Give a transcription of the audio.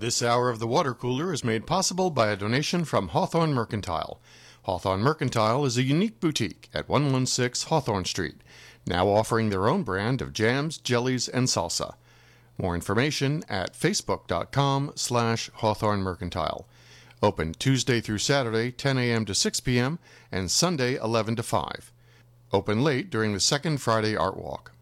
This hour of the Water Cooler is made possible by a donation from Hawthorne Mercantile. Hawthorne Mercantile is a unique boutique at 116 Hawthorne Street, now offering their own brand of jams, jellies, and salsa. More information at facebook.com/Hawthorne Mercantile. Open Tuesday through Saturday, 10 a.m. to 6 p.m., and Sunday, 11 to 5. Open late during the second Friday Art Walk.